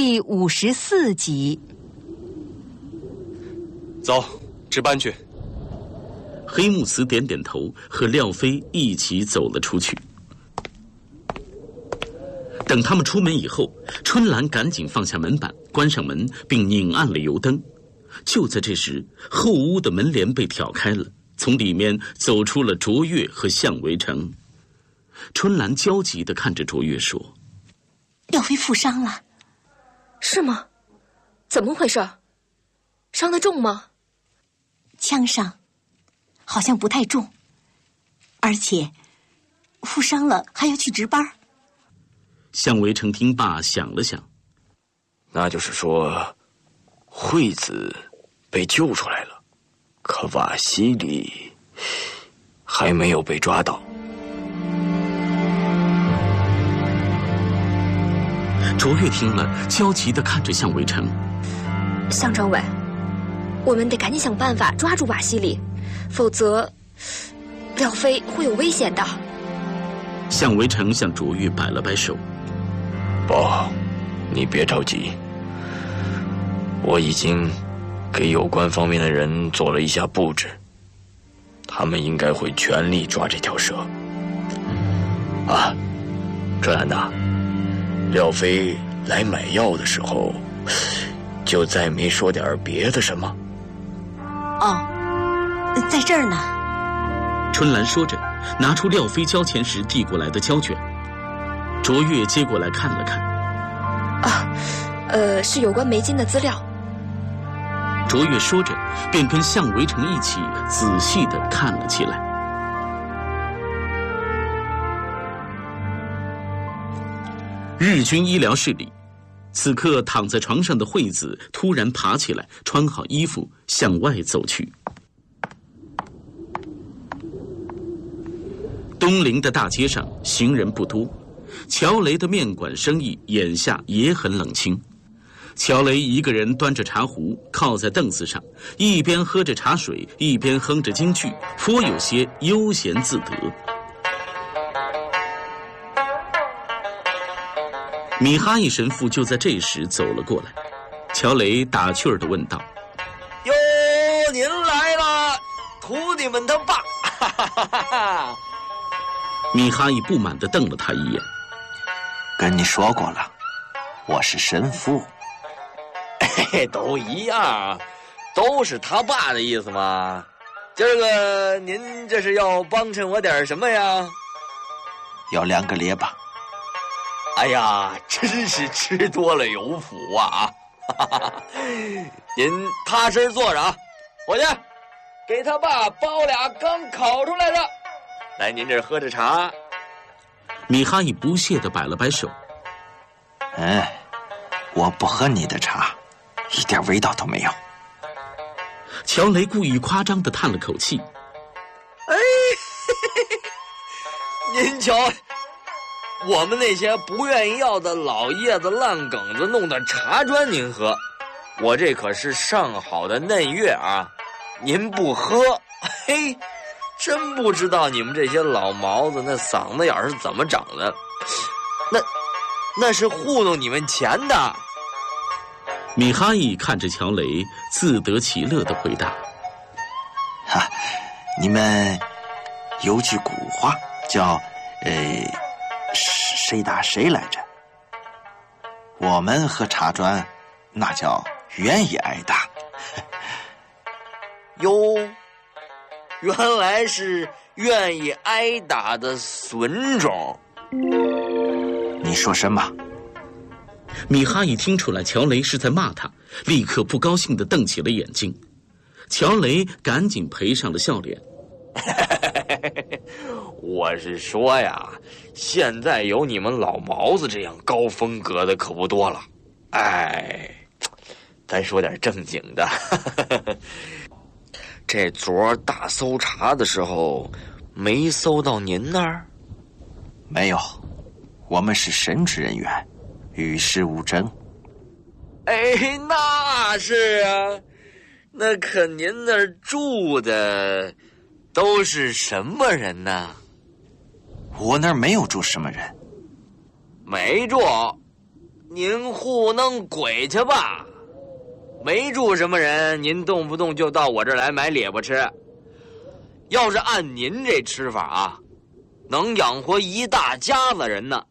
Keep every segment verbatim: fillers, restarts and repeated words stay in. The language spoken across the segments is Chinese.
第五十四集。 走，值班去。 黑木慈点点头，和廖飞一起走了出去。等他们出门以后，春兰赶紧放下门板，关上门，并拧暗了油灯。就在这时，后屋的门帘被挑开了，从里面走出了卓越和向维成。春兰焦急地看着卓越说：“ 廖飞负伤了。”“ 是吗？怎么回事？伤得重吗？”“ 枪伤，好像不太重，而且负伤了还要去值班。” 向维成听罢想了想：“ 那就是说，惠子被救出来了，可瓦西里还没有被抓到。” 卓越听了，焦急地看着向维成：“ 向政委，我们得赶紧想办法抓住瓦西里，否则廖飞会有危险的。” 向维成向卓越摆了摆手：“ 宝，你别着急，我已经给有关方面的人做了一下布置，他们应该会全力抓这条蛇。啊，春兰呐，廖飞来买药的时候，就再没说点别的什么？”“ 哦，在这儿呢。” 春兰说着，拿出廖飞交钱时递过来的胶卷。卓越接过来看了看。 “啊，呃，是有关梅金的资料。” 卓越说着，便跟向维成一起仔细地看了起来。日军医疗室里，此刻躺在床上的惠子突然爬起来，穿好衣服向外走去。东陵的大街上行人不多，乔雷的面馆生意眼下也很冷清。乔雷一个人端着茶壶，靠在凳子上，一边喝着茶水，一边哼着京剧，颇有些悠闲自得。米哈伊神父就在这时走了过来，乔雷打趣儿地问道：“ 哟，您来了，徒弟们他爸！”哈哈哈哈哈！ 米哈伊不满地瞪了他一眼：“ 跟你说过了，我是神父。”“ 嘿嘿，都一样，都是他爸的意思嘛。今儿个您这是要帮衬我点什么呀？”“ 要两个列巴。”“ 哎呀，真是吃多了有福啊！哈哈哈，您踏实坐着啊，伙计，给他爸包俩刚烤出来的，来您这儿喝着茶。” 米哈伊不屑地摆了摆手：“ 哎，我不喝你的茶，一点味道都没有。” 乔雷故意夸张地叹了口气：“ 哎，您瞧，我们那些不愿意要的老叶子烂梗子弄的茶砖您喝，我这可是上好的嫩月啊，您不喝，嘿，真不知道你们这些老毛子那嗓子眼是怎么长的，那那是糊弄你们钱的。” 米哈伊看着乔雷，自得其乐地回答：“ 哈，你们有句古话叫呃。谁打谁来着？我们和茶砖，那叫愿意挨打。”“ 哟，原来是愿意挨打的损种。”“ 你说什么？” 米哈伊听出来乔雷是在骂他，立刻不高兴地瞪起了眼睛。乔雷赶紧赔上了笑脸：“ 我是说呀，现在有你们老毛子这样高风格的可不多了。哎，咱说点正经的。这昨儿大搜查的时候，没搜到您那儿？”“ 没有，我们是神职人员，与世无争。”“ 哎，那是啊，那可您那儿住的都是什么人呢？”“ 我那儿没有住什么人。”“ 没住， 您糊弄鬼去吧。没住什么人，您动不动就到我这儿来买列巴吃。要是按您这吃法啊，能养活一大家子人呢。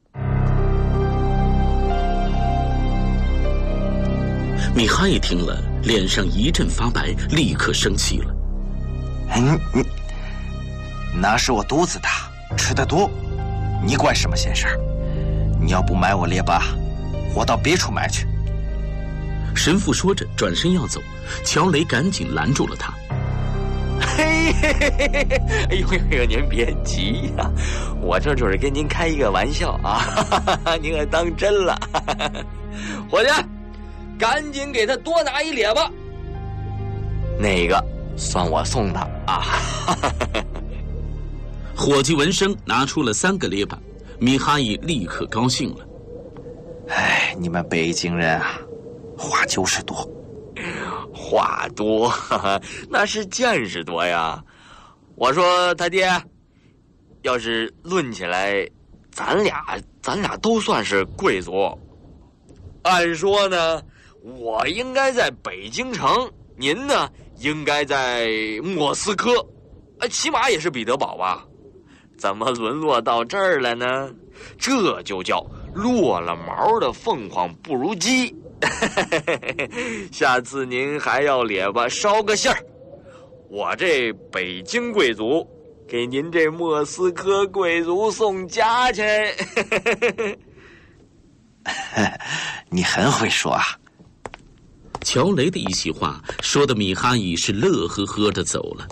米哈伊听了，脸上一阵发白，立刻生气了。 嗯，你那是我肚子大，吃得多，你管什么闲事儿？你要不买我列巴，我到别处买去。 神父说着转身要走，乔雷赶紧拦住了他。 嘿嘿嘿嘿嘿！哎呦哎呦，您别急呀、啊，我这就是跟您开一个玩笑啊，哈哈哈，您可当真了。伙计，赶紧给他多拿一列巴，那个算我送的啊。 伙计闻声拿出了三个列巴，米哈伊立刻高兴了。 哎，你们北京人啊，话就是多。 话多，哈哈，那是见识多呀。我说他爹，要是论起来，咱俩咱俩都算是贵族。按说呢，我应该在北京城，您呢应该在莫斯科，啊，起码也是彼得堡吧？怎么沦落到这儿了呢？这就叫落了毛的凤凰不如鸡。下次您还要列巴捎个信儿，我这北京贵族给您这莫斯科贵族送家去。 你很会说啊。 乔雷的一席话说的米哈伊是乐呵呵的走了。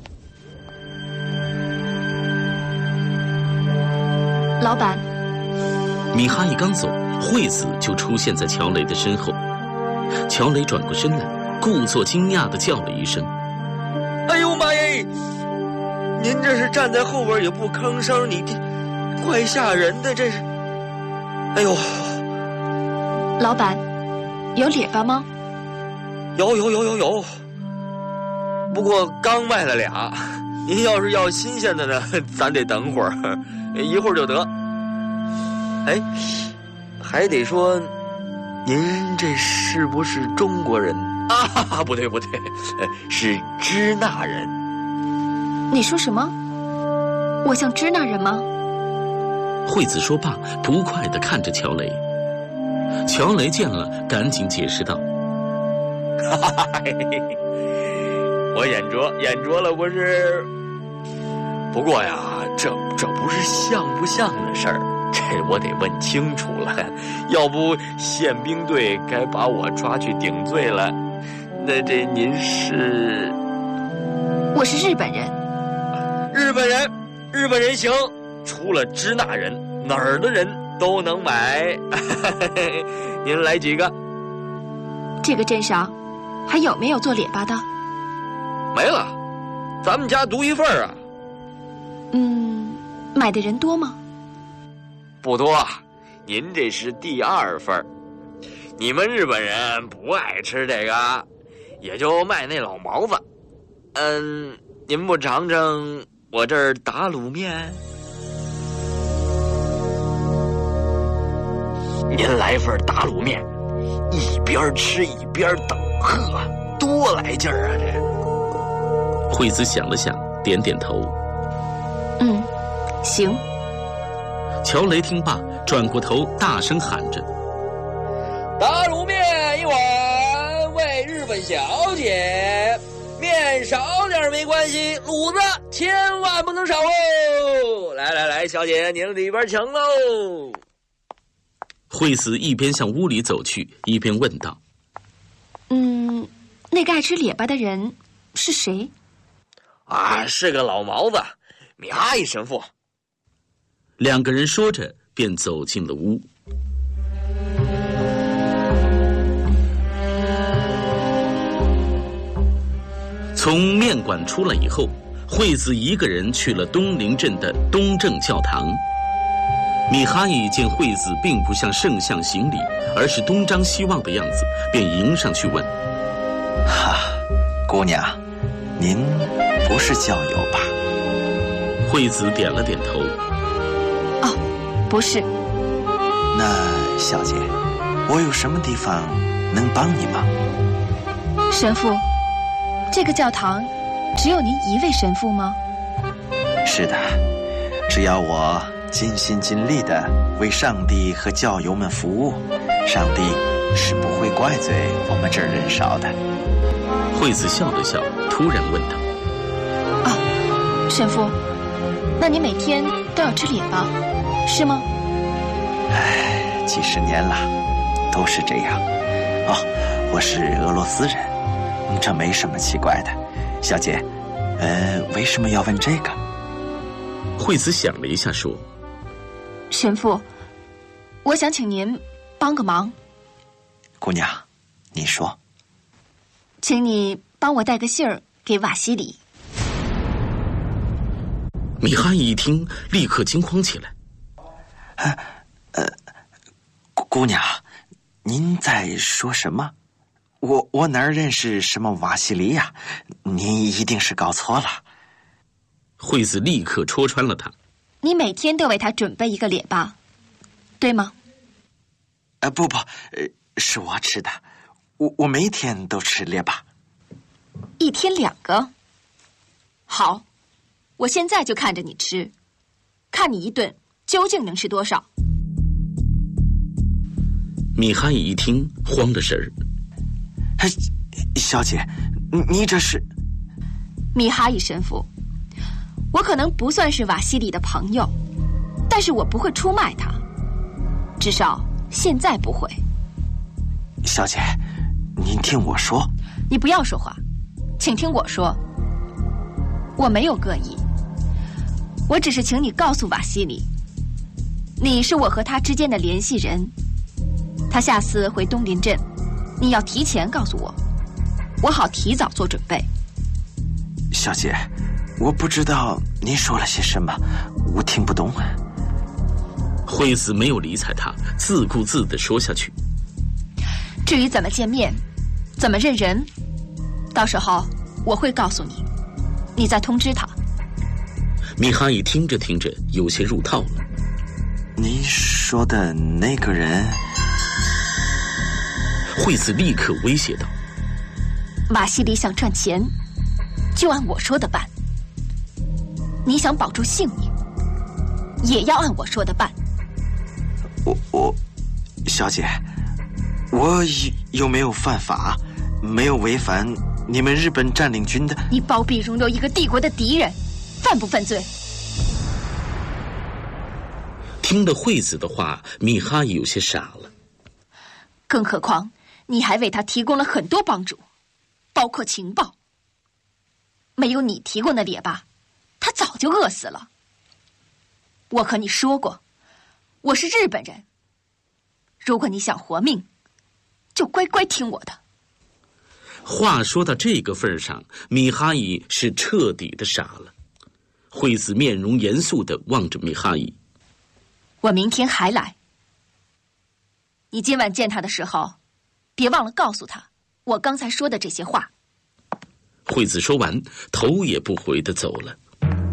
老板， 米哈伊刚走，惠子就出现在乔雷的身后。乔雷转过身来，故作惊讶地叫了一声：“ 哎呦妈耶！您这是站在后边也不吭声，你这怪吓人的，这是。哎呦！ 老板，有列巴吗？ 有有有有有。不过刚卖了俩，您要是要新鲜的呢，咱得等会儿，一会儿就得。哎，还得说。”您这是不是中国人啊？不对不对，是支那人。 你说什么？我像支那人吗？ 惠子说罢，不快地看着乔雷。乔雷见了，赶紧解释道：“ 我眼拙眼拙了，不是。不过呀，这这不是像不像的事儿。”这我得问清楚了，要不宪兵队该把我抓去顶罪了。那这您是？ 我是日本人。 日本人，日本人行，除了支那人，哪儿的人都能买。您来几个？ 这个镇上还有没有做列巴的？ 没了，咱们家独一份啊。 嗯，买的人多吗？ 不多，您这是第二份。你们日本人不爱吃这个，也就卖那老毛子。嗯，您不尝尝我这儿打卤面？您来份打卤面，一边吃一边等，呵，多来劲儿啊！这。 惠子想了想，点点头。 嗯，行。 乔雷听罢，转过头大声喊着：“ 打卤面一碗，为日本小姐。面少点没关系，卤子千万不能少哦！来来来，小姐您里边请喽。” 惠子一边向屋里走去，一边问道：“ 嗯，那个爱吃列巴的人是谁？” 啊，是个老毛子，米哈伊神父。 两个人说着，便走进了屋。从面馆出来以后，惠子一个人去了东陵镇的东正教堂。米哈伊见惠子并不向圣像行礼，而是东张西望的样子，便迎上去问：“ 哈，姑娘，您不是教友吧？” 惠子点了点头。 哦，不是。 那小姐， 我有什么地方能帮你吗？ 神父，这个教堂只有您一位神父吗？ 是的，只要我尽心尽力地为上帝和教友们服务，上帝是不会怪罪我们这儿人少的。 惠子笑了笑，突然问道：“ 啊，神父，那你每天都要吃列巴，是吗？” 唉，几十年了，都是这样。哦，我是俄罗斯人，这没什么奇怪的。小姐，呃，为什么要问这个？ 惠子想了一下，说：“ 神父，我想请您帮个忙。” 姑娘，你说。 请你帮我带个信儿给瓦西里。 米哈伊一听，立刻惊慌起来。 呃，呃，姑娘，您在说什么？我我哪儿认识什么瓦西里呀？您一定是搞错了。 惠子立刻戳穿了他。 你每天都为他准备一个列巴，对吗？ 呃，不不，呃，是我吃的。我我每天都吃列巴。 一天两个？好，我现在就看着你吃，看你一顿究竟能吃多少。 米哈伊一听，慌了神儿。 小姐，你这是？ 米哈伊神父，我可能不算是瓦西里的朋友，但是我不会出卖他，至少现在不会。 小姐，您听我说。 你不要说话，请听我说。我没有恶意，我只是请你告诉瓦西里，你是我和他之间的联系人。他下次回东林镇，你要提前告诉我，我好提早做准备。 小姐，我不知道您说了些什么，我听不懂。 惠子没有理睬他，自顾自地说下去。 至于怎么见面，怎么认人，到时候我会告诉你，你再通知他。 米哈伊听着听着有些入套了。 您说的那个人？ 惠子立刻威胁道：“ 瓦西里想赚钱，就按我说的办；你想保住性命，也要按我说的办。” 我我，小姐，我有没有犯法？没有违反你们日本占领军的？ 你包庇容留一个帝国的敌人，犯不犯罪？ 听了惠子的话，米哈伊有些傻了。 更何况，你还为他提供了很多帮助，包括情报。没有你提供的列巴，他早就饿死了。我和你说过，我是日本人。如果你想活命，就乖乖听我的。 话说到这个份上，米哈伊是彻底的傻了。惠子面容严肃地望着米哈伊：“ 我明天还来。你今晚见他的时候，别忘了告诉他我刚才说的这些话。” 惠子说完，头也不回地走了。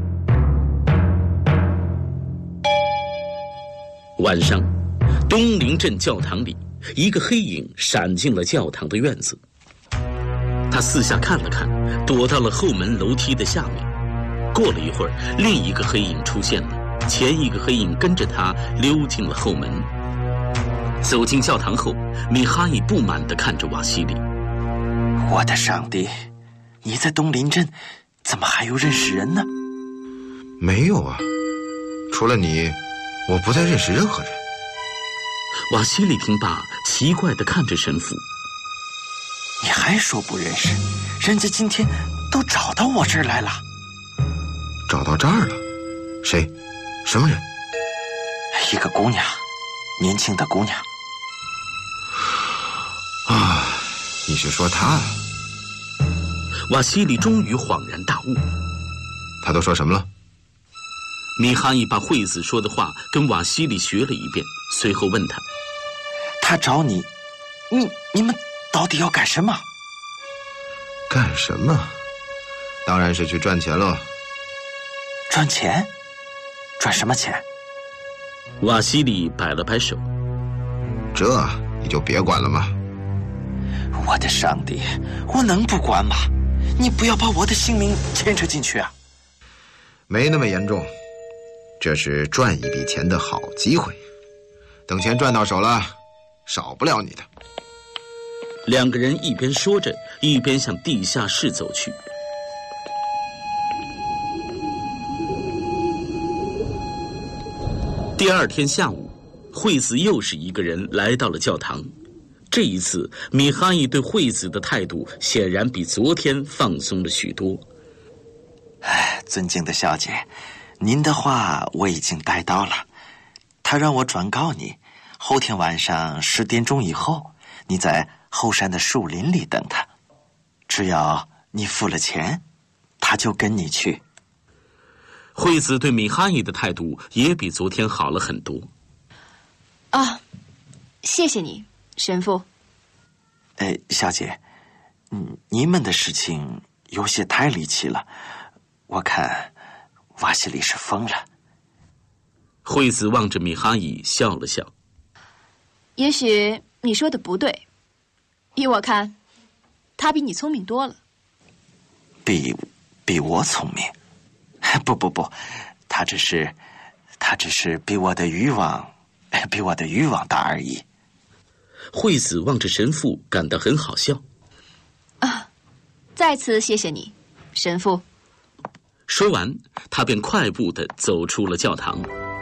晚上，东林镇教堂里，一个黑影闪进了教堂的院子。他四下看了看，躲到了后门楼梯的下面。过了一会儿，另一个黑影出现了，前一个黑影跟着他溜进了后门。走进教堂后，米哈伊不满地看着瓦西里：“ 我的上帝，你在东林镇怎么还有认识人呢？”“ 没有啊，除了你，我不再认识任何人。” 瓦西里听罢，奇怪地看着神父：“ 你还说不认识？人家今天都找到我这儿来了。”“ 找到这儿了？谁？什么人？”“ 一个姑娘，年轻的姑娘。”“ 啊，你是说她？” 瓦西里终于恍然大悟。 “她都说什么了？” 米哈伊把惠子说的话跟瓦西里学了一遍，随后问他：“ 她找你，你你们到底要干什么？”“ 干什么？当然是去赚钱了。”“ 赚钱？赚什么钱？” 瓦西里摆了摆手：“ 这你就别管了吗？ 我的上帝，我能不管吗？你不要把我的性命牵扯进去啊！ 没那么严重，这是赚一笔钱的好机会。等钱赚到手了，少不了你的。 两个人一边说着，一边向地下室走去。第二天下午，惠子又是一个人来到了教堂。这一次，米哈伊对惠子的态度显然比昨天放松了许多。 哎，尊敬的小姐，您的话我已经带到了。他让我转告你，后天晚上十点钟以后，你在后山的树林里等他。只要你付了钱，他就跟你去。 惠子对米哈伊的态度也比昨天好了很多。 啊，谢谢你，神父。 哎，小姐，嗯，你们的事情有些太离奇了，我看瓦西里是疯了。 惠子望着米哈伊笑了笑。 也许你说的不对，依我看，他比你聪明多了。 比比我聪明？不不不，他只是他只是比我的欲望比我的欲望大而已。 惠子望着神父感到很好笑。 啊，再次谢谢你，神父。 说完，他便快步地走出了教堂。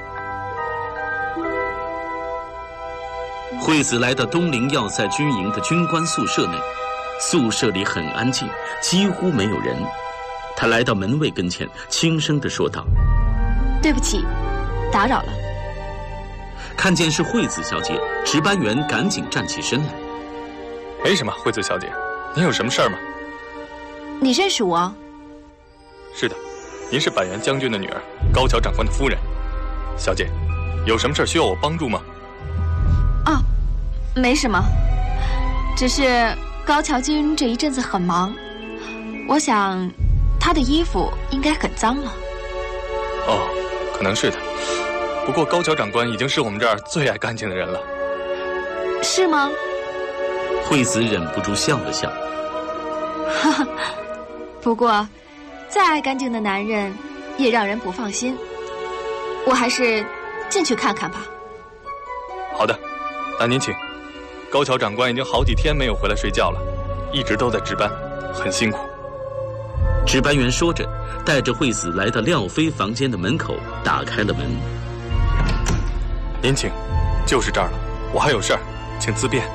惠子来到东陵要塞军营的军官宿舍内，宿舍里很安静，几乎没有人。他来到门卫跟前，轻声地说道：“ 对不起，打扰了。” 看见是惠子小姐，值班员赶紧站起身来。 “没什么，惠子小姐，您有什么事儿吗？”“ 你认识我？”“ 是的，您是板垣将军的女儿，高桥长官的夫人。小姐，有什么事儿需要我帮助吗？”“ 啊，没什么，只是高桥君这一阵子很忙，我想他的衣服应该很脏了。”“ 哦，可能是的。不过高桥长官已经是我们这儿最爱干净的人了。”“ 是吗？” 惠子忍不住笑了笑。 哈哈，不过再爱干净的男人也让人不放心，我还是进去看看吧。”“ 好的，那您请。高桥长官已经好几天没有回来睡觉了，一直都在值班，很辛苦。” 值班员说着，带着惠子来到廖飞房间的门口，打开了门。 “您请，就是这儿了。我还有事儿，请自便。”“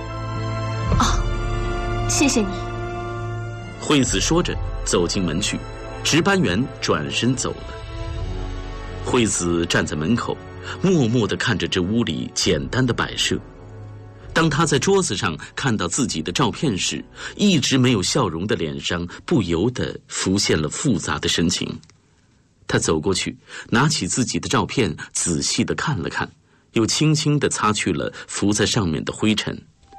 哦，谢谢你。” 惠子说着走进门去，值班员转身走了。惠子站在门口，默默地看着这屋里简单的摆设。当他在桌子上看到自己的照片时，一直没有笑容的脸上不由得浮现了复杂的神情。他走过去，拿起自己的照片，仔细地看了看，又轻轻地擦去了浮在上面的灰尘。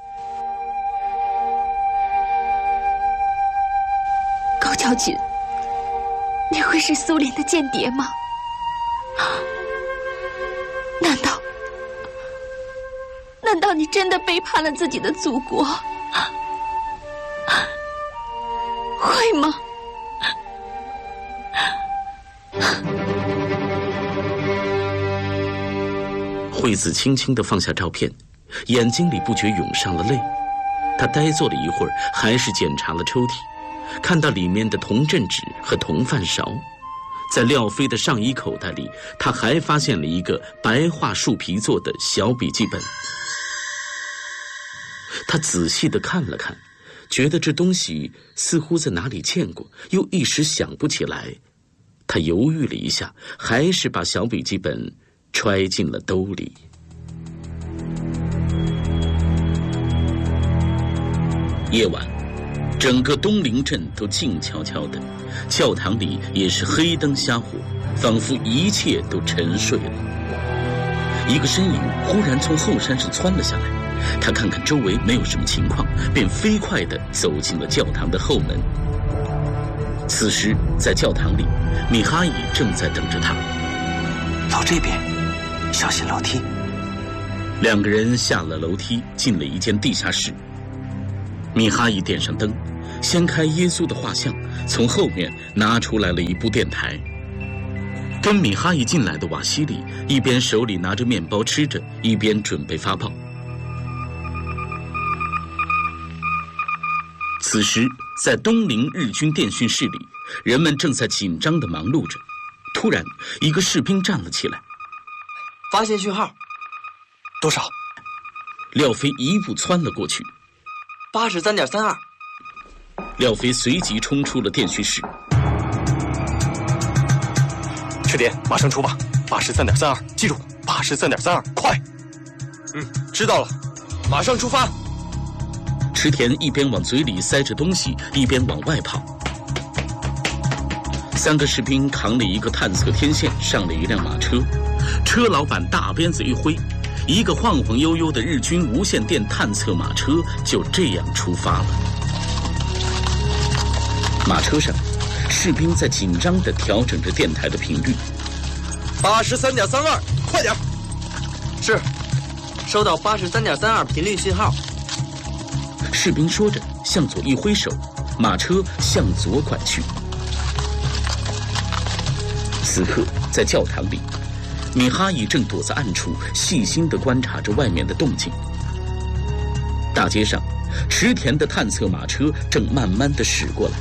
高桥君，你会是苏联的间谍吗？难道难道你真的背叛了自己的祖国？会吗？ 惠子轻轻地放下照片，眼睛里不觉涌上了泪。她呆坐了一会儿，还是检查了抽屉，看到里面的铜镇纸和铜饭勺。在廖飞的上衣口袋里，她还发现了一个白桦树皮做的小笔记本。她仔细地看了看，觉得这东西似乎在哪里见过，又一时想不起来。她犹豫了一下，还是把小笔记本揣进了兜里。夜晚，整个东陵镇都静悄悄的，教堂里也是黑灯瞎火，仿佛一切都沉睡了。一个身影忽然从后山上窜了下来，他看看周围没有什么情况，便飞快地走进了教堂的后门。此时，在教堂里，米哈伊正在等着他。 走这边，小心楼梯。 两个人下了楼梯，进了一间地下室。米哈伊点上灯，掀开耶稣的画像，从后面拿出来了一部电台。跟米哈伊进来的瓦西里一边手里拿着面包吃着，一边准备发报。此时，在东陵日军电讯室里，人们正在紧张地忙碌着。突然，一个士兵站了起来， 发现讯号。多少？ 廖飞一步窜了过去。 八十三点三二。 廖飞随即冲出了电讯室。 赤点，马上出发。八十三点三二，记住，八十三点三二，快！ 嗯，知道了，马上出发。 池田一边往嘴里塞着东西，一边往外跑。三个士兵扛了一个探测天线，上了一辆马车。车老板大鞭子一挥，一个晃晃悠悠的日军无线电探测马车就这样出发了。马车上，士兵在紧张地调整着电台的频率。 八十三点三二，快点！是，收到八十三点三二频率信号。 士兵说着，向左一挥手，马车向左拐去。此刻，在教堂里，米哈伊正躲在暗处，细心地观察着外面的动静。大街上，池田的探测马车正慢慢地驶过来。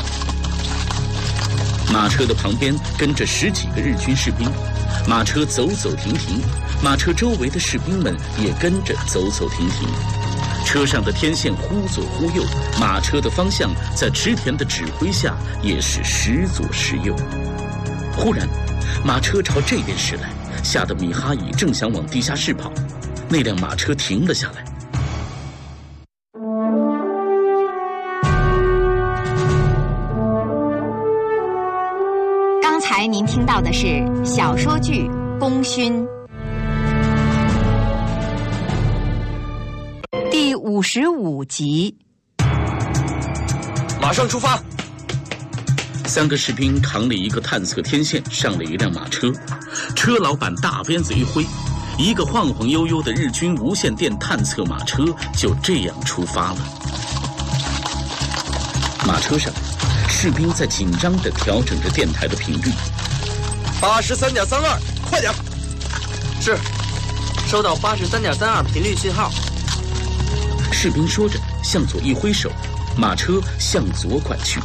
马车的旁边跟着十几个日军士兵，马车走走停停，马车周围的士兵们也跟着走走停停。车上的天线忽左忽右，马车的方向在池田的指挥下也是时左时右。忽然，马车朝这边驶来，吓得米哈伊正想往地下室跑，那辆马车停了下来。 刚才您听到的是小说剧《功勋》第五十五集。 马上出发。 三个士兵扛了一个探测天线，上了一辆马车。车老板大鞭子一挥，一个晃晃悠悠的日军无线电探测马车就这样出发了。马车上，士兵在紧张地调整着电台的频率。 八十三点三二，快点！是，收到八十三点三二频率信号。 士兵说着，向左一挥手，马车向左拐去。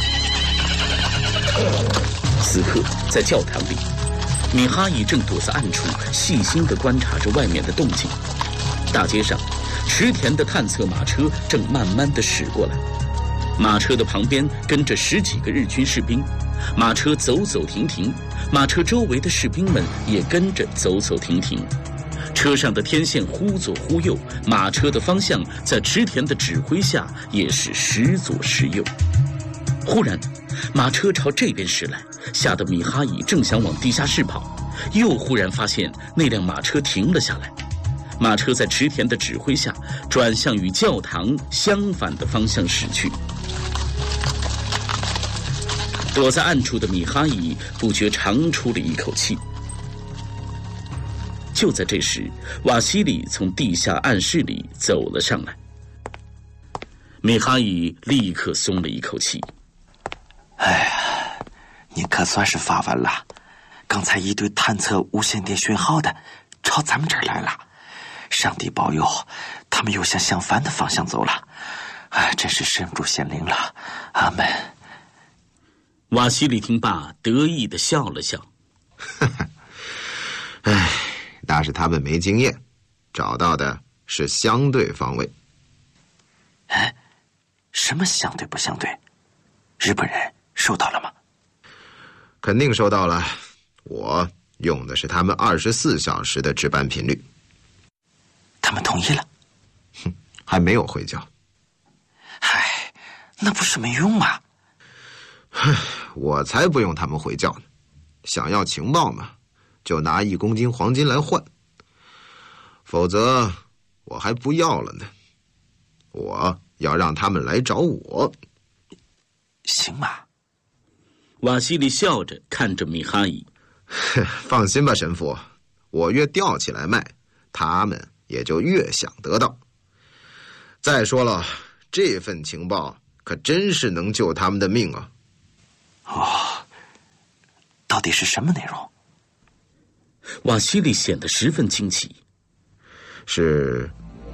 此刻，在教堂里，米哈伊正躲在暗处，细心地观察着外面的动静。大街上，池田的探测马车正慢慢地驶过来。马车的旁边跟着十几个日军士兵，马车走走停停，马车周围的士兵们也跟着走走停停。车上的天线忽左忽右，马车的方向在池田的指挥下也是时左时右。忽然，马车朝这边驶来，吓得米哈伊正想往地下室跑，又忽然发现那辆马车停了下来。马车在池田的指挥下转向与教堂相反的方向驶去。躲在暗处的米哈伊不觉长出了一口气。就在这时，瓦西里从地下暗室里走了上来。米哈伊立刻松了一口气。 哎呀，你可算是发完了！刚才一队探测无线电讯号的朝咱们这儿来了，上帝保佑，他们又向相反的方向走了。哎，真是神主显灵了，阿门。 瓦西里听罢，得意地笑了笑。 哎，那是他们没经验，找到的是相对方位。 哎，什么相对不相对？日本人收到了吗？ 肯定收到了，我用的是他们二十四小时的值班频率。 他们同意了？ 哼，还没有回交。 唉，那不是没用吗？ 我才不用他们回教呢！想要情报嘛，就拿一公斤黄金来换，否则我还不要了呢。我要让他们来找我。 行吗？ 瓦西里笑着看着米哈伊。 放心吧，神父，我越吊起来卖，他们也就越想得到。再说了，这份情报可真是能救他们的命啊！ 哦，到底是什么内容？ 瓦西里显得十分惊奇。 是……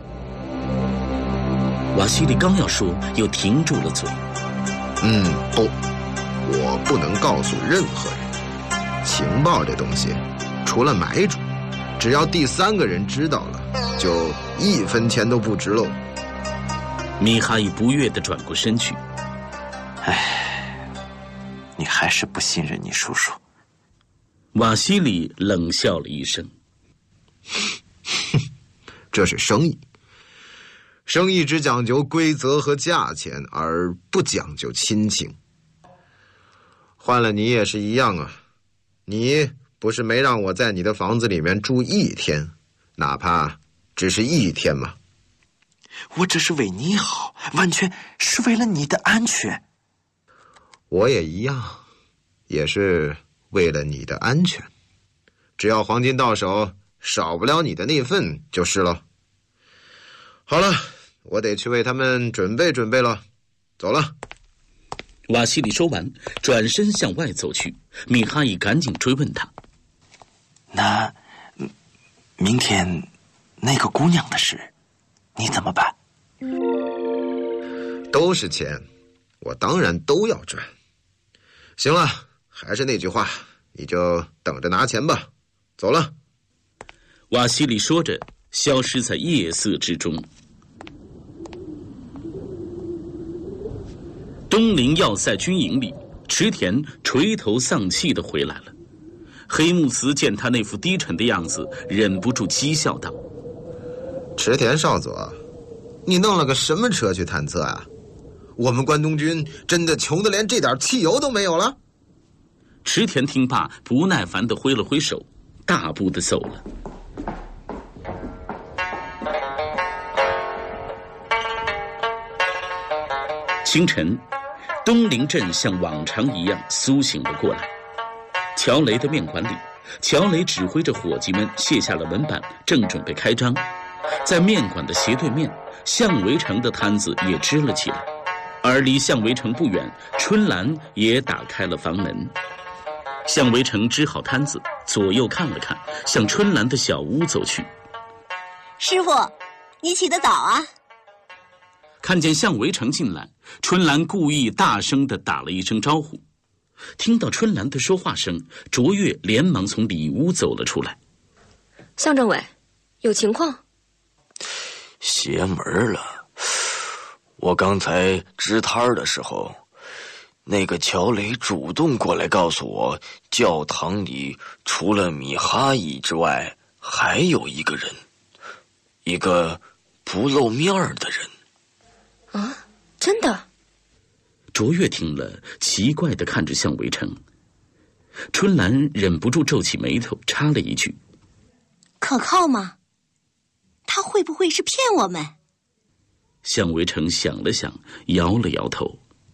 瓦西里刚要说，又停住了嘴。 嗯，不，我不能告诉任何人。情报这东西，除了买主，只要第三个人知道了，就一分钱都不值喽。 米哈伊不悦地转过身去。 唉，你还是不信任你叔叔。 瓦西里冷笑了一声。 这是生意，生意只讲究规则和价钱，而不讲究亲情。换了你也是一样啊，你不是没让我在你的房子里面住一天，哪怕只是一天吗？ 我只是为你好，完全是为了你的安全。 我也一样，也是为了你的安全。只要黄金到手，少不了你的那份就是了。好了，我得去为他们准备准备了，走了。 瓦西里说完，转身向外走去。米哈伊赶紧追问他：“ 那明天那个姑娘的事，你怎么办？” 都是钱，我当然都要赚。行了，还是那句话，你就等着拿钱吧。走了。 瓦西里说着，消失在夜色之中。东陵要塞军营里，池田垂头丧气地回来了。黑木慈见他那副低沉的样子，忍不住讥笑道：“ 池田少佐，你弄了个什么车去探测啊？我们关东军真的穷得连这点汽油都没有了？” 池田听罢，不耐烦地挥了挥手，大步地走了。清晨，东陵镇像往常一样苏醒了过来。乔雷的面馆里，乔雷指挥着伙计们卸下了门板，正准备开张。在面馆的斜对面，向围城的摊子也支了起来，而离向围城不远，春兰也打开了房门。向围城支好摊子，左右看了看，向春兰的小屋走去。 师傅，你起得早啊！ 看见向围城进来，春兰故意大声地打了一声招呼。听到春兰的说话声，卓越连忙从里屋走了出来。 向政委，有情况？ 邪门了！我刚才支摊的时候，那个乔雷主动过来告诉我，教堂里除了米哈伊之外，还有一个人，一个不露面的人。 啊，真的？ 卓越听了，奇怪地看着向围城。春兰忍不住皱起眉头，插了一句：“ 可靠吗？他会不会是骗我们？” 向围城想了想，摇了摇头：“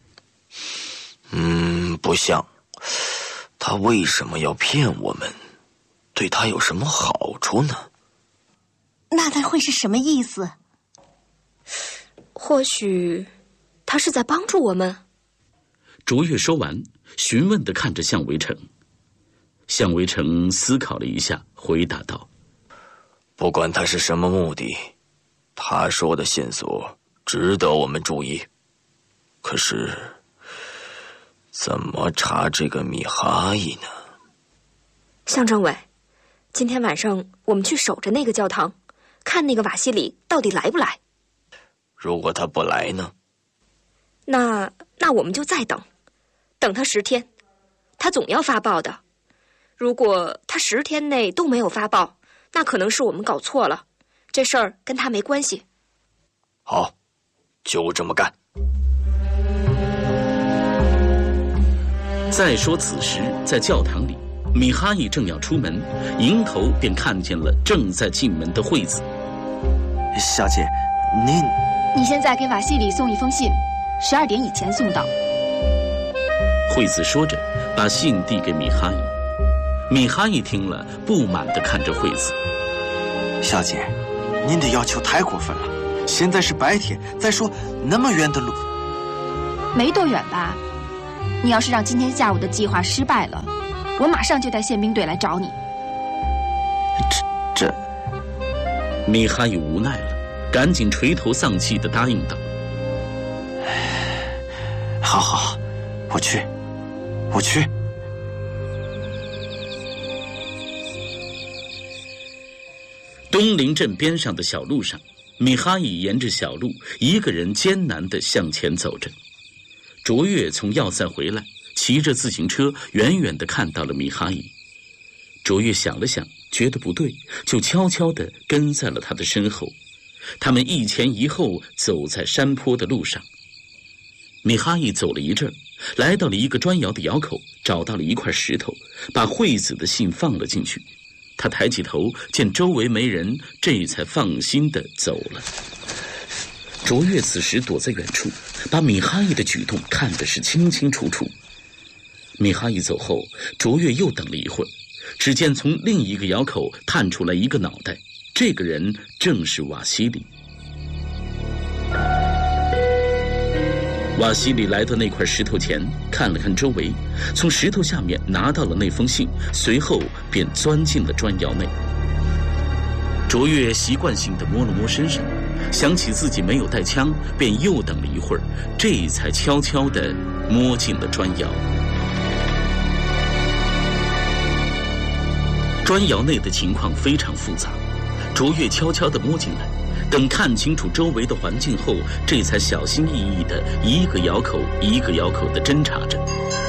嗯，不像。他为什么要骗我们？对他有什么好处呢？” 那他会是什么意思？ 或许他是在帮助我们。 卓越说完，询问地看着向围城。向围城思考了一下，回答道：“ 不管他是什么目的，他说的线索值得我们注意。可是，怎么查这个米哈伊呢？” 向政委，今天晚上我们去守着那个教堂，看那个瓦西里到底来不来。 如果他不来呢？ 那那我们就再等，等他十天，他总要发报的。如果他十天内都没有发报，那可能是我们搞错了，这事儿跟他没关系。 好，就这么干。 再说此时，在教堂里，米哈伊正要出门，迎头便看见了正在进门的惠子。 小姐，您…… 你现在给瓦西里送一封信，十二点以前送到。 惠子说着，把信递给米哈伊。米哈伊听了，不满地看着惠子。 小姐， 您的要求太过分了。现在是白天，再说那么远的路， 没多远吧？你要是让今天下午的计划失败了，我马上就带宪兵队来找你。 这这， 米哈伊无奈了，赶紧垂头丧气地答应道：“ 好好，我去，我去。” 东陵镇边上的小路上，米哈伊沿着小路一个人艰难地向前走着。卓越从要塞回来，骑着自行车远远地看到了米哈伊。卓越想了想，觉得不对，就悄悄地跟在了他的身后。他们一前一后走在山坡的路上。米哈伊走了一阵，来到了一个砖窑的窑口，找到了一块石头，把惠子的信放了进去。他抬起头，见周围没人，这才放心地走了。卓越此时躲在远处，把米哈伊的举动看得是清清楚楚。米哈伊走后，卓越又等了一会儿，只见从另一个窑口探出来一个脑袋，这个人正是瓦西里。瓦西里来到那块石头前，看了看周围，从石头下面拿到了那封信，随后便钻进了砖窑内。卓越习惯性地摸了摸身上，想起自己没有带枪，便又等了一会儿，这才悄悄地摸进了砖窑。砖窑内的情况非常复杂，卓越悄悄地摸进来，等看清楚周围的环境后，这才小心翼翼地一个窑口一个窑口地侦查着。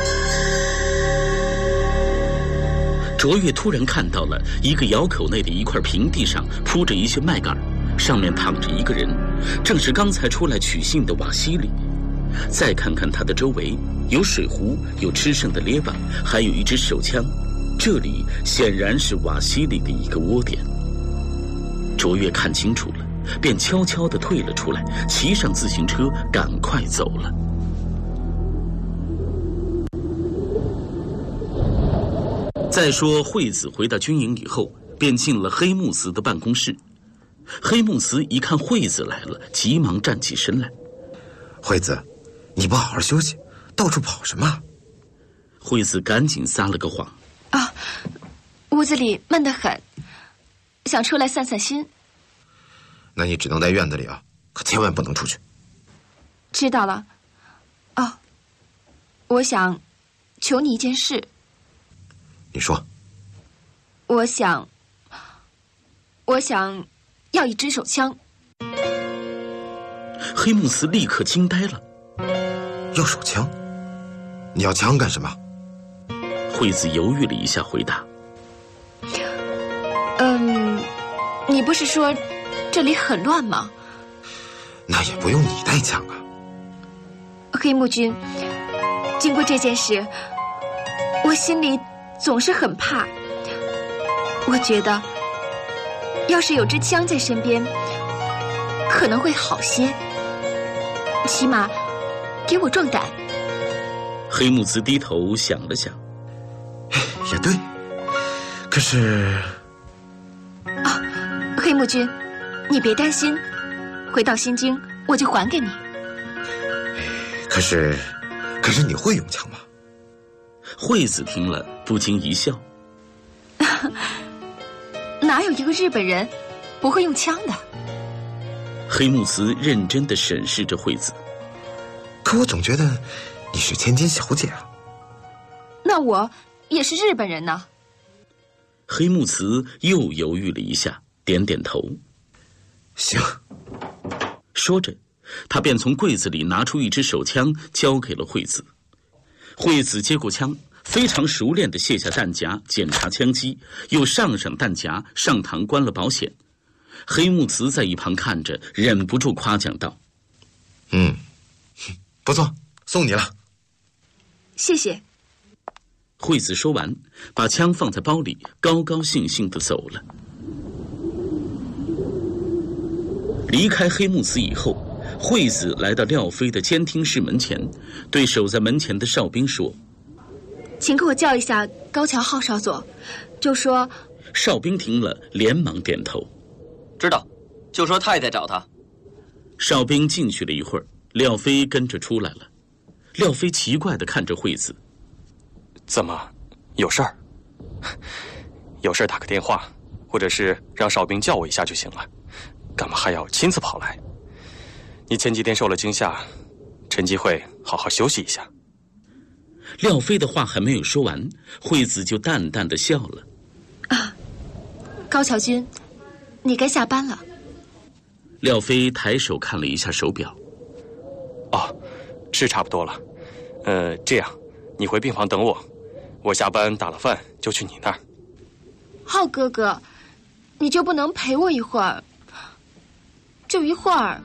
卓越突然看到了一个窑口内的一块平地上铺着一些麦秆，上面躺着一个人，正是刚才出来取信的瓦西里。再看看他的周围，有水壶，有吃剩的列巴，还有一支手枪，这里显然是瓦西里的一个窝点。卓越看清楚了，便悄悄地退了出来，骑上自行车赶快走了。再说惠子回到军营以后，便进了黑木寺的办公室。黑木寺一看惠子来了，急忙站起身来：“ 惠子，你不好好休息，到处跑什么？” 惠子赶紧撒了个谎：“ 啊，屋子里闷得很，想出来散散心。”“ 那你只能在院子里啊，可千万不能出去。”“ 知道了。哦，我想求你一件事。”“ 你说。”“ 我想，我想要一支手枪。” 黑木斯立刻惊呆了。 “要手枪？你要枪干什么？” 惠子犹豫了一下，回答：“ 嗯，你不是说这里很乱吗？”“ 那也不用你带枪啊。”“ 黑木君，经过这件事，我心里总是很怕。我觉得，要是有支枪在身边，可能会好些，起码给我壮胆。” 黑木子低头想了想：“ 也对，可是…… 啊，黑木君，你别担心，回到新京我就还给你。”“ 可是，可是你会用枪吗？” 惠子听了不禁一笑：“ 哪有一个日本人不会用枪的？” 黑木子认真地审视着惠子：“ 可我总觉得你是千金小姐啊。”“ 那我也是日本人呢。” 黑木子又犹豫了一下，点点头：“ 行。” 说着，他便从柜子里拿出一支手枪，交给了惠子。惠子接过枪，非常熟练地卸下弹夹，检查枪机，又上上弹夹，上膛关了保险。黑木子在一旁看着，忍不住夸奖道：“ 嗯，不错，送你了。”“ 谢谢。” 惠子说完，把枪放在包里，高高兴兴地走了。离开黑木子以后，惠子来到廖飞的监听室门前，对守在门前的哨兵说：“ 请给我叫一下高桥浩少佐，就说……” 哨兵听了，连忙点头：“ 知道， 就说太太找他。 哨兵进去了一会儿，廖飞跟着出来了。廖飞奇怪地看着惠子：“ 怎么，有事儿？有事儿打个电话，或者是让哨兵叫我一下就行了，干嘛还要亲自跑来？你前几天受了惊吓，趁机会好好休息一下。” 廖飞的话还没有说完，惠子就淡淡地笑了：“ 啊，高桥君，你该下班了。” 廖飞抬手看了一下手表：“ 哦，是差不多了。呃，这样，你回病房等我，我下班打了饭就去你那儿。” 浩哥哥，你就不能陪我一会儿？就一会儿。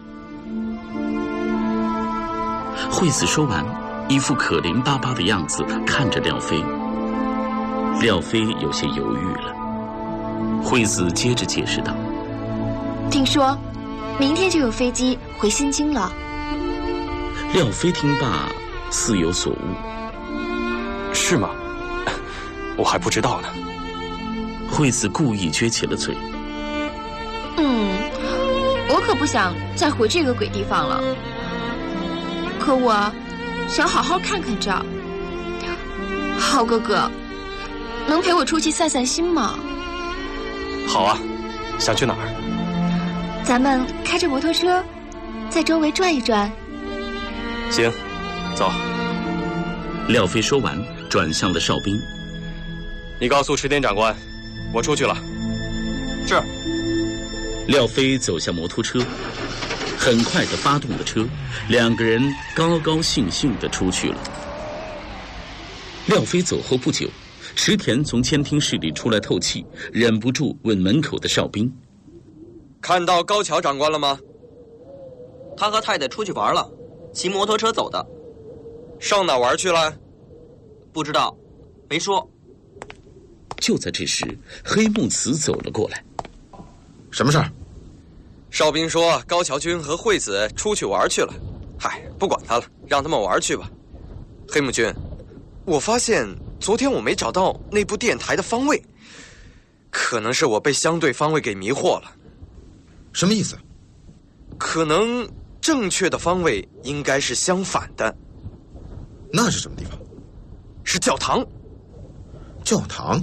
惠子说完，一副可怜巴巴的样子看着廖飞。廖飞有些犹豫了。惠子接着解释道：“ 听说明天就有飞机回新京了。” 廖飞听罢，似有所悟：“ 是吗？我还不知道呢。” 惠子故意撅起了嘴：“ 嗯，我可不想再回这个鬼地方了。可我想好好看看这儿。浩哥哥，能陪我出去散散心吗？”“ 好啊，想去哪儿？”“ 咱们开着摩托车，在周围转一转。”“ 行，走。” 廖飞说完，转向了哨兵：“ 你告诉池田长官，我出去了。”“ 是。” 廖飞走下摩托车，很快地发动了车，两个人高高兴兴地出去了。廖飞走后不久，池田从监听室里出来透气，忍不住问门口的哨兵：“ 看到高桥长官了吗？”“他和太太出去玩了，骑摩托车走的。”“上哪玩去了？”“不知道，没说。” 就在这时，黑木慈走了过来：“ 什么事儿？”“ 哨兵说高桥君和惠子出去玩去了。嗨，不管他了，让他们玩去吧。黑木君，我发现昨天我没找到那部电台的方位，可能是我被相对方位给迷惑了。”“ 什么意思？”“ 可能正确的方位应该是相反的。”“ 那是什么地方？”“ 是教堂。”“ 教堂？”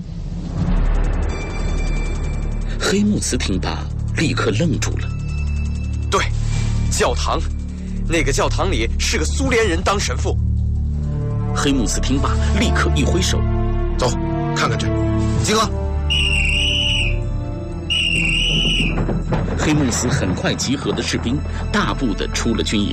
黑木慈听罢，立刻愣住了。 “对，教堂。那个教堂里是个苏联人当神父。” 黑木慈听罢，立刻一挥手：“ 走，看看去。集合！” 黑木慈很快集合了士兵，大步地出了军营。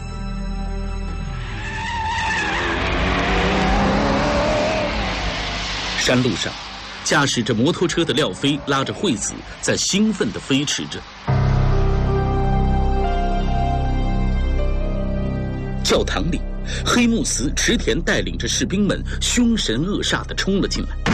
山路上，驾驶着摩托车的廖飞拉着惠子，在兴奋地飞驰着。教堂里，黑木慈、池田带领着士兵们凶神恶煞地冲了进来。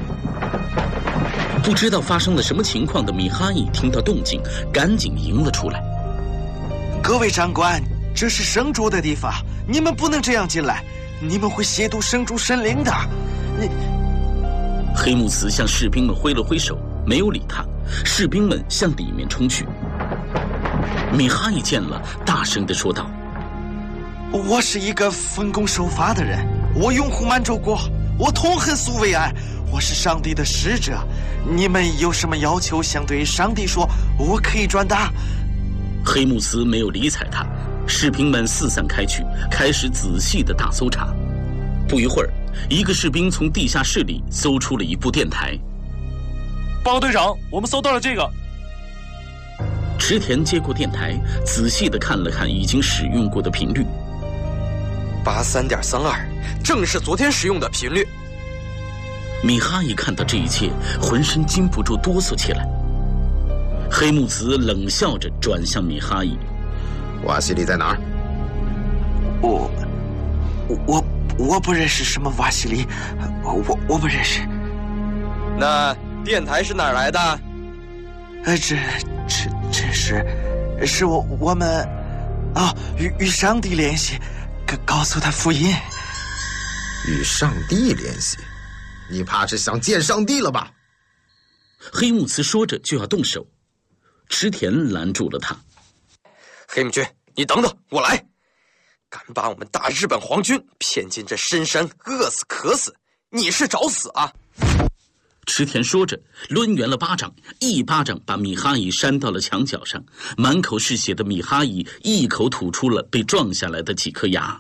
不知道发生了什么情况的米哈伊听到动静，赶紧迎了出来：“ 各位长官，这是圣主的地方，你们不能这样进来，你们会亵渎圣主神灵的。你……” 黑木慈向士兵们挥了挥手，没有理他。士兵们向里面冲去。米哈伊见了，大声地说道：“ 我是一个奉公守法的人，我拥护满洲国，我痛恨苏维埃，我是上帝的使者。你们有什么要求想对上帝说，我可以转达。” 黑木慈没有理睬他，士兵们四散开去，开始仔细的大搜查。不一会儿，一个士兵从地下室里搜出了一部电台。 “报告队长，我们搜到了这个。” 池田接过电台，仔细地看了看已经使用过的频率。 八三点三二，正是昨天使用的频率。 米哈伊看到这一切，浑身禁不住哆嗦起来。黑木慈冷笑着转向米哈伊：“ 瓦西里在哪儿？”“ 我，我，我不认识什么瓦西里，我我不认识。”“ 那电台是哪儿来的？”“ 呃，这这这是，是我我们啊，与与上帝联系，告诉他福音。”“ 与上帝联系？你怕是想见上帝了吧？” 黑木慈说着就要动手， 池田拦住了他。 黑木君，你等等，我来！敢把我们大日本皇军骗进这深山，饿死渴死，你是找死啊！ 池田说着，抡圆了巴掌，一巴掌把米哈伊扇到了墙角上。满口是血的米哈伊一口吐出了被撞下来的几颗牙。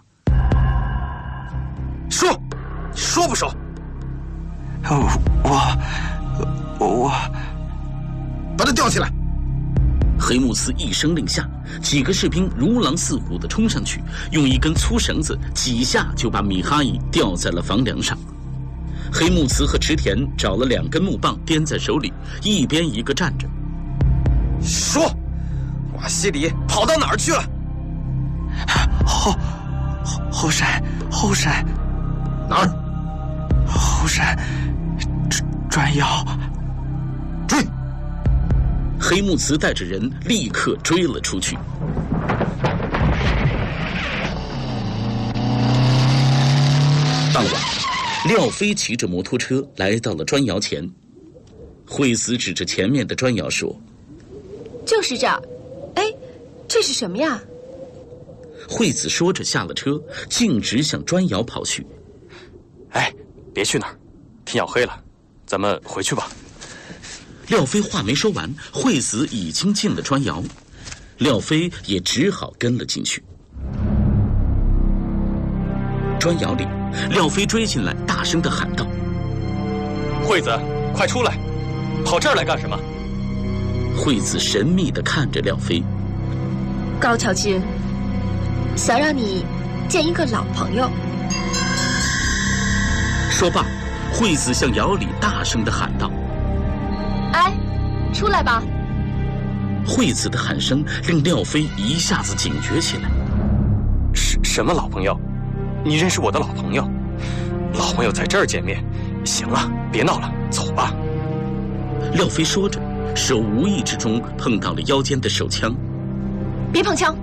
说，说不说？ 我我我， 把他吊起来！ 黑木司一声令下，几个士兵如狼似虎地冲上去，用一根粗绳子几下就把米哈伊吊在了房梁上。黑木慈和池田找了两根木棒掂在手里，一边一个站着。 说，瓦西里跑到哪儿去了？ 后后后山后山哪儿？ 后山转转腰追！ 黑木慈带着人立刻追了出去。傍晚，廖飞骑着摩托车来到了砖窑前。惠子指着前面的砖窑说：“ 就是这儿。哎，这是什么呀？” 惠子说着下了车，径直向砖窑跑去。 哎，别去那儿，天要黑了，咱们回去吧。 廖飞话没说完，惠子已经进了砖窑，廖飞也只好跟了进去。砖窑里，廖飞追进来，大声地喊道：“ 惠子，快出来！跑这儿来干什么？” 惠子神秘地看着廖飞。 高桥君，想让你见一个老朋友。 说罢，惠子向窑里大声地喊道：“ 哎，出来吧！” 惠子的喊声令廖飞一下子警觉起来。 什什么老朋友？你认识我的老朋友？老朋友在这儿见面。行了，别闹了，走吧。 廖飞说着，手无意之中碰到了腰间的手枪。 别碰枪！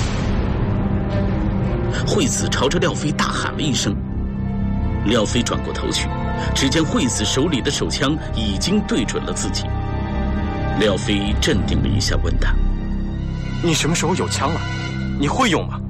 惠子朝着廖飞大喊了一声。廖飞转过头去，只见惠子手里的手枪已经对准了自己。廖飞镇定了一下，问他：“ 你什么时候有枪了？你会用吗？”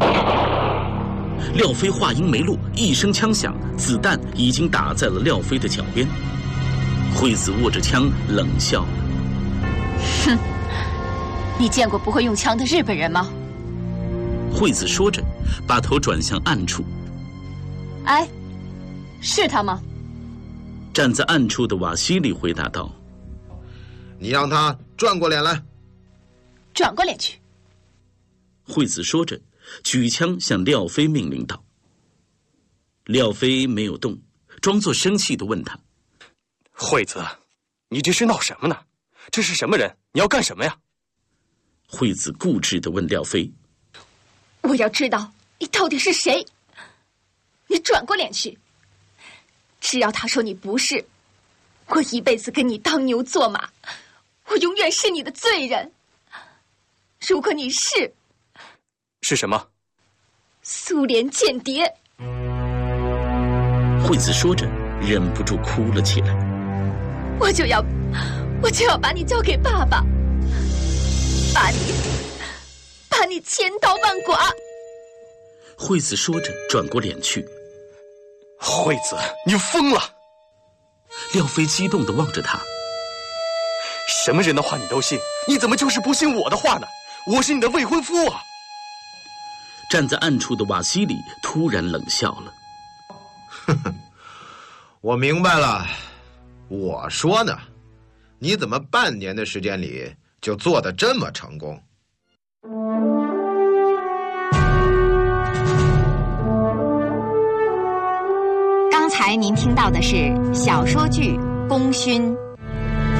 廖飞话音没落，一声枪响，子弹已经打在了廖飞的脚边。惠子握着枪冷笑了：“ 哼，你见过不会用枪的日本人吗？” 惠子说着，把头转向暗处。 “哎，是他吗？” 站在暗处的瓦西里回答道：“ 你让他转过脸来。”“ 转过脸去。” 惠子说着，举枪向廖飞命令道。廖飞没有动，装作生气地问他：“ 惠子，你这是闹什么呢？这是什么人？你要干什么呀？” 惠子固执地问廖飞：“ 我要知道你到底是谁。你转过脸去。只要他说你不是，我一辈子跟你当牛做马，我永远是你的罪人。如果你是……”“ 是什么？”“ 苏联间谍。” 惠子说着，忍不住哭了起来。 “我就要，我就要把你交给爸爸，把你，把你千刀万剐。” 惠子说着，转过脸去。 “惠子，你疯了！” 廖飞激动地望着他。 “什么人的话你都信？你怎么就是不信我的话呢？我是你的未婚夫啊！” 站在暗处的瓦西里突然冷笑了。 “呵呵，我明白了。我说呢，你怎么半年的时间里就做得这么成功？” 刚才您听到的是小说剧《功勋》。